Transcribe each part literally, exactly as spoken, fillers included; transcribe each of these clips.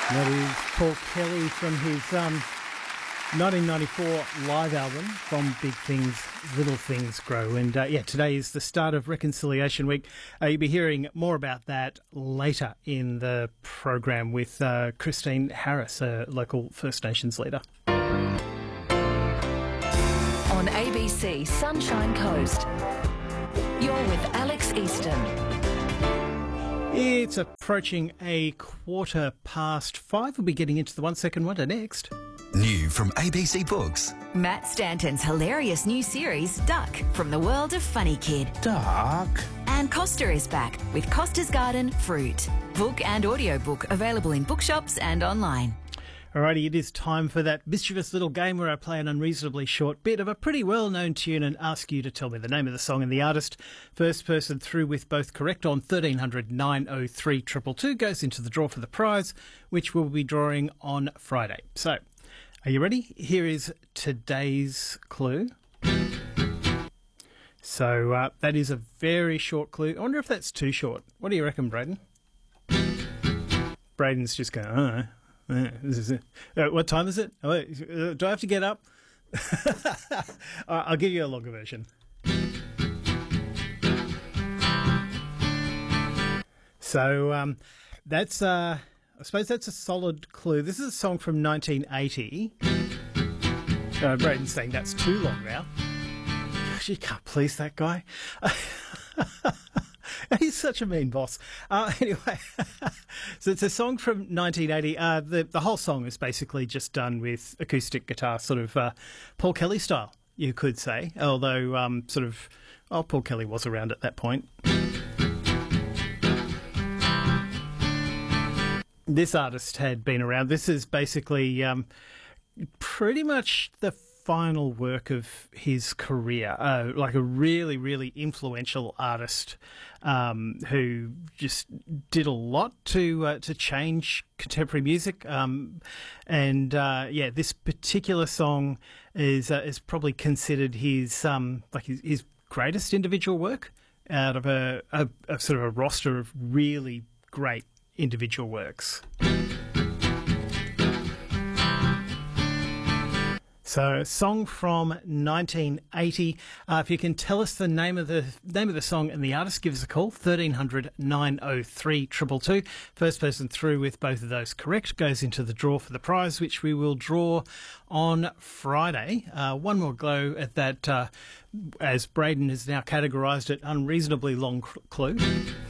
That is Paul Kelly from his um, nineteen ninety-four live album, From Big Things, Little Things Grow. And uh, yeah, today is the start of Reconciliation Week. Uh, you'll be hearing more about that later in the program with uh, Christine Harris, a local First Nations leader. On A B C Sunshine Coast, you're with Alex Easton. It's approaching a quarter past five. We'll be getting into the One Second Wonder next. New from A B C Books. Matt Stanton's hilarious new series, Duck, from the world of Funny Kid. Duck. And Costa is back with Costa's Garden Fruit. Book and audiobook available in bookshops and online. Alrighty, it is time for that mischievous little game where I play an unreasonably short bit of a pretty well-known tune and ask you to tell me the name of the song and the artist. First person through with both correct on thirteen hundred nine oh three two two two goes into the draw for the prize, which we'll be drawing on Friday. So, are you ready? Here is today's clue. So, uh, that is a very short clue. I wonder if that's too short. What do you reckon, Braden? Braden's just going, oh, Uh, this is it. Uh, what time is it? Oh, wait, uh, do I have to get up? All right, I'll give you a longer version. So um, that's, uh, I suppose that's a solid clue. This is a song from nineteen eighty. Uh, Braden's saying that's too long now. You can't please that guy. He's such a mean boss. Uh, anyway, so it's a song from nineteen eighty. Uh, the, the whole song is basically just done with acoustic guitar, sort of uh, Paul Kelly style, you could say. Although, um, sort of, oh, Paul Kelly was around at that point. This artist had been around. This is basically um, pretty much the final work of his career, uh, like a really, really influential artist um, who just did a lot to uh, to change contemporary music. Um, and uh, yeah, this particular song is uh, is probably considered his um, like his, his greatest individual work out of a, a, a sort of a roster of really great individual works. So, a song from nineteen eighty. Uh, if you can tell us the name of the name of the song and the artist, give us a call, thirteen hundred nine oh three two two two. First person through with both of those correct goes into the draw for the prize, which we will draw on Friday. Uh, one more go at that, uh, as Braden has now categorised it, unreasonably long clue.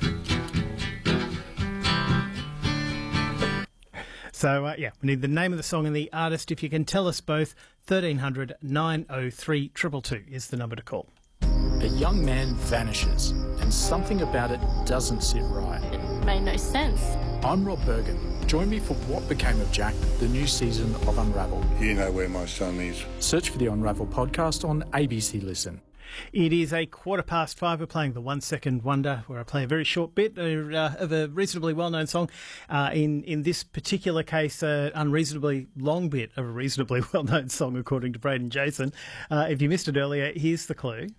So, uh, yeah, we need the name of the song and the artist. If you can tell us both, thirteen hundred nine oh three two two two is the number to call. A young man vanishes, and something about it doesn't sit right. It made no sense. I'm Rob Bergen. Join me for What Became of Jack, the new season of Unravel. You know where my son is. Search for the Unravel podcast on A B C Listen. It is a quarter past five. We're playing the One Second Wonder, where I play a very short bit uh, of a reasonably well-known song. Uh, in in this particular case, an uh, unreasonably long bit of a reasonably well-known song, according to Braden Jason. Uh, if you missed it earlier, here's the clue.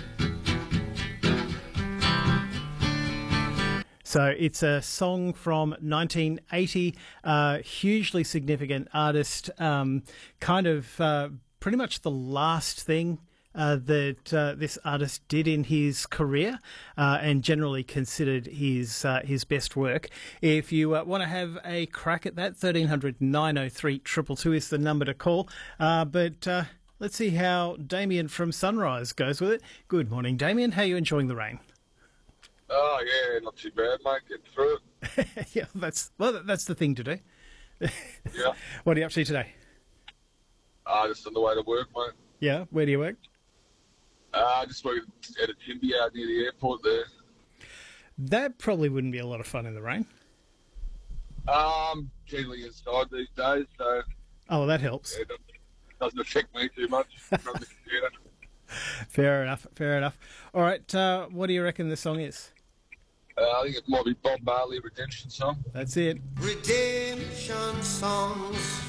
So it's a song from nineteen eighty, uh, hugely significant artist, um, kind of uh, pretty much the last thing Uh, that uh, this artist did in his career, uh, and generally considered his uh, his best work. If you uh, want to have a crack at that, thirteen hundred nine oh three two two two is the number to call. Uh, but uh, let's see how Damien from Sunrise goes with it. Good morning, Damien. How are you enjoying the rain? Oh, yeah, not too bad, mate. Getting through it. Yeah, that's well, that's the thing to do. Yeah. What are you up to today? Uh, just on the way to work, mate. Yeah, where do you work? Uh, just working at a timber yard near the airport there. That probably wouldn't be a lot of fun in the rain. Um, generally inside these days, so... Oh, well, that helps. Yeah, it doesn't, doesn't affect me too much from the computer. Fair enough, fair enough. All right, uh, what do you reckon the song is? Uh, I think it might be Bob Marley, Redemption Song. That's it. Redemption songs.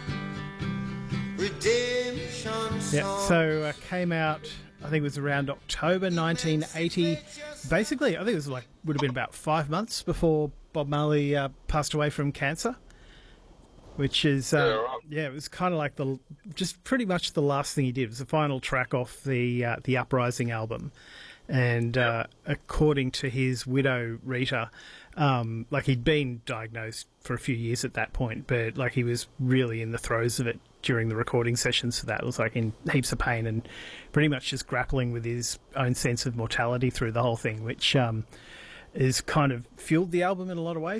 Redemption songs. Yeah, so uh, came out, I think it was around October nineteen eighty. Basically, I think it was like, would have been about five months before Bob Marley uh, passed away from cancer. which is uh, Yeah, right. yeah, it was kind of like the just pretty much the last thing he did. It was the final track off the uh, the Uprising album, and uh, according to his widow Rita, um, like he'd been diagnosed for a few years at that point, but like he was really in the throes of it during the recording sessions for that. It was like in heaps of pain and pretty much just grappling with his own sense of mortality through the whole thing, which um, is kind of fueled the album in a lot of ways.